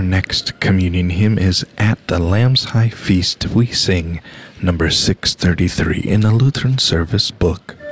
next communion hymn is At the Lamb's High Feast We Sing, number 633 in the Lutheran Service Book.